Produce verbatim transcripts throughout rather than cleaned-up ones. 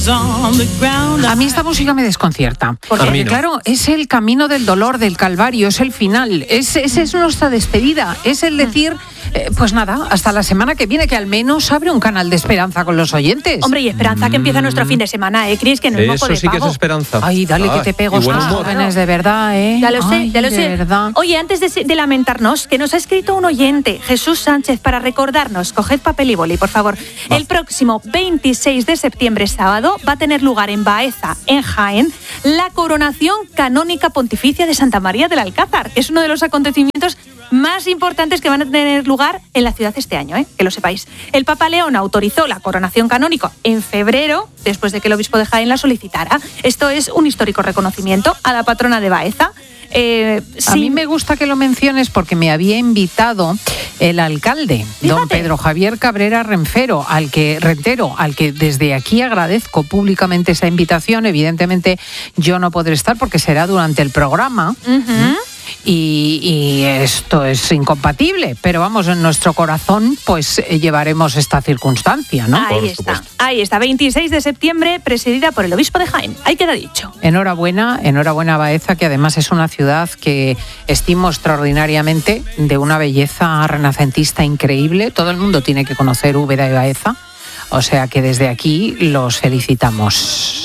A mí esta música me desconcierta. Porque, mí no. claro, es el camino del dolor, del calvario, es el final. Es, es, es nuestra despedida. Es el decir, eh, pues nada, hasta la semana que viene, que al menos abre un canal de esperanza con los oyentes. Hombre, y esperanza que empieza nuestro fin de semana, ¿eh, Cris? Que no es moco Eso de sí que es pavo. esperanza. Ay, dale Ah, que te pego, y buen estos humor. jóvenes, de verdad, ¿eh? Ya lo sé, Ay, ya lo de sé. verdad. Oye, antes de, de lamentarnos, que nos ha escrito un oyente, Jesús Sánchez, para recordarnos, coged papel y boli, por favor. Va. El próximo veintiséis de septiembre, sábado, va a tener lugar en Baeza, en Jaén, la coronación canónica pontificia de Santa María del Alcázar, que es uno de los acontecimientos más importantes que van a tener lugar en la ciudad este año, ¿eh? Que lo sepáis. El Papa León autorizó la coronación canónica en febrero, después de que el obispo de Jaén la solicitara. Esto es un histórico reconocimiento a la patrona de Baeza. Eh, A sí. mí me gusta que lo menciones porque me había invitado el alcalde, don Fíjate. Pedro Javier Cabrera Renfero, al que Rentero, al que desde aquí agradezco públicamente esa invitación. Evidentemente yo no podré estar porque será durante el programa. Ujú. Y, y esto es incompatible, pero vamos, en nuestro corazón pues eh, llevaremos esta circunstancia, ¿no? Ahí Por está, supuesto. ahí está, veintiséis de septiembre, presidida por el obispo de Jaén. Ahí queda dicho. Enhorabuena, enhorabuena Baeza, que además es una ciudad que estimo extraordinariamente, de una belleza renacentista increíble. Todo el mundo tiene que conocer Úbeda y Baeza, o sea que desde aquí los felicitamos.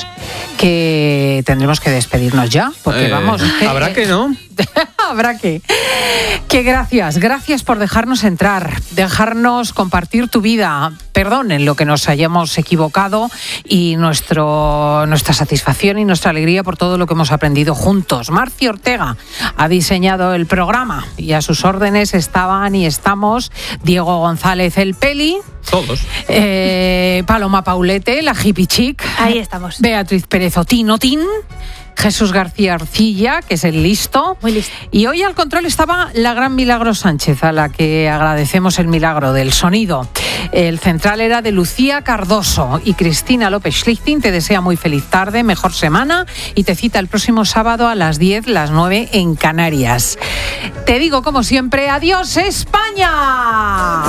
Que tendremos que despedirnos ya, porque Eh, vamos... Habrá que no. Habrá que. Que gracias, gracias por dejarnos entrar, dejarnos compartir tu vida. Perdón en lo que nos hayamos equivocado y nuestro, nuestra satisfacción y nuestra alegría por todo lo que hemos aprendido juntos. Marci Ortega ha diseñado el programa y a sus órdenes estaban y estamos Diego González el Peli, Todos. eh, Paloma Paulete, la hippie chic, Ahí estamos. Beatriz Pérez Otín Otín, Jesús García Arcilla, que es el listo. Muy listo. Y hoy al control estaba la gran Milagro Sánchez, a la que agradecemos el milagro del sonido. El central era de Lucía Cardoso y Cristina López Schlichting te desea muy feliz tarde, mejor semana y te cita el próximo sábado a las diez, las nueve en Canarias. Te digo como siempre, adiós España.